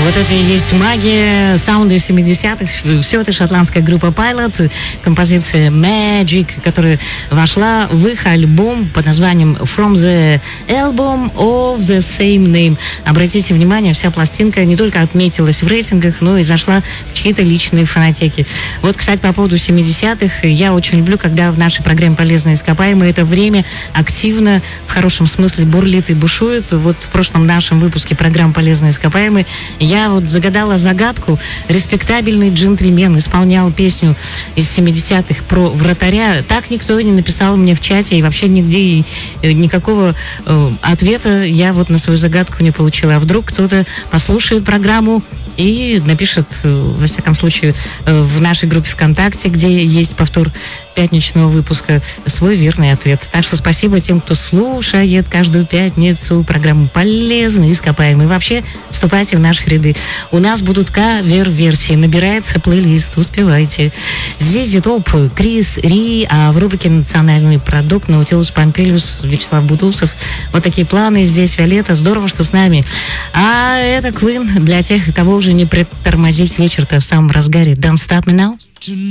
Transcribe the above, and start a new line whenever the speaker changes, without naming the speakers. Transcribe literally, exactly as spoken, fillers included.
Вот это и есть магия, саунды семидесятых. Все это шотландская группа Pilot, композиция Magic, которая вошла в их альбом под названием From the Album of the Same Name. Обратите внимание, вся пластинка не только отметилась в рейтингах, но и зашла в чьи-то личные фонотеки. Вот, кстати, по поводу семидесятых, я очень люблю, когда в нашей программе «Полезные ископаемые» это время активно, в хорошем смысле, бурлит и бушует. Вот в прошлом нашем выпуске программы «Полезные ископаемые» я вот загадала загадку. Респектабельный джентльмен исполнял песню из семидесятых про вратаря. Так никто не написал мне в чате, и вообще нигде никакого э, ответа я вот на свою загадку не получила. А вдруг кто-то послушает программу и напишет, во всяком случае, в нашей группе ВКонтакте, где есть повтор пятничного выпуска, свой верный ответ. Так что спасибо тем, кто слушает каждую пятницу программу «Полезные ископаемые». Вообще, вступайте в наши ряды. У нас будут кавер-версии. Набирается плейлист, успевайте. Зизи Топ, Крис Ри, а в рубрике «Национальный продукт» Наутилус Помпилиус, Вячеслав Бутусов. Вот такие планы здесь, Виолетта. Здорово, что с нами. А это Queen для тех, кого уже не притормозить вечер-то в самом разгаре. Don't stop me now.